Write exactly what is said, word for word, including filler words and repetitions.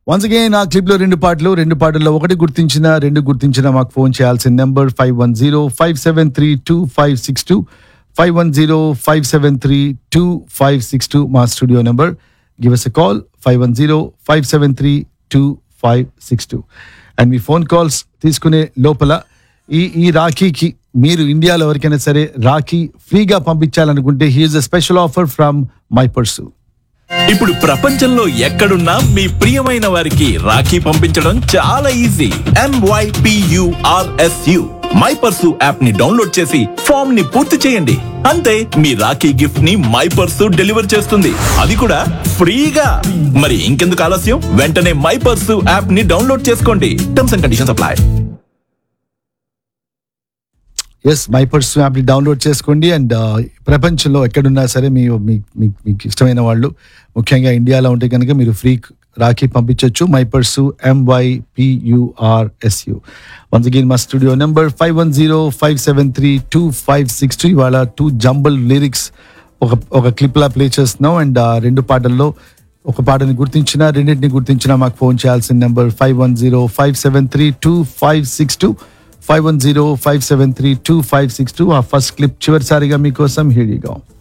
Once again ఆ clip లో రెండు పాటలు రెండు పాటల్లో ఒకటి గుర్తించిన రెండు గుర్తించిన మాకు ఫోన్ చేయాల్సిన number five one zero five seven three two five six two five one zero five seven three two five six two మా studio number. Give us a call five one zero five seven three two five six two. And me phone calls తీసుకునే లోపల ఈ ఈ రాఖీకి మీరు ఇండియాలో ఎవరికైనా సరే రాఖీ ఫ్రీగా పంపించాలనుకుంటే he's a special offer from my purse. ఇప్పుడు ప్రపంచంలో ఎక్కడున్నా మీ ప్రియమైన వారికి రాఖీ పంపించడం చాలా easy. MYPURSU my purse app ని డౌన్లోడ్ చేసి ఫామ్ ని పూర్తి చేయండి. అంతే, మీ రాఖీ గిఫ్ట్ ని మై పర్సు డెలివర్ చేస్తుంది, అది కూడా ఫ్రీగా. మరి ఇంకెందుకు ఆలస్యం, వెంటనే మై పర్సు యాప్ ని డౌన్లోడ్ చేసుకోండి. Terms and conditions apply. Yes, my purse యాప్ని డౌన్లోడ్ చేసుకోండి. అండ్ ప్రపంచంలో ఎక్కడున్నా సరే మీ మీకు ఇష్టమైన వాళ్ళు ముఖ్యంగా ఇండియాలో ఉంటే కనుక మీరు ఫ్రీ రాఖీ పంపించవచ్చు. My purse MYPURSU. Once again మా studio number five one zero five seven three two five six two. ఇవాళ టూ జంబల్ లిరిక్స్ ఒక ఒక క్లిప్లా ప్లే చేస్తున్నాం. అండ్ ఆ రెండు పాటల్లో ఒక పాటని గుర్తించిన రెండింటిని గుర్తించిన మాకు ఫోన్ చేయాల్సిన number five one zero five seven three two five six two five one zero five seven three two five six two. ఆ ఫస్ట్ క్లిప్ చివరిసారిగా మీకోసం. Here you go.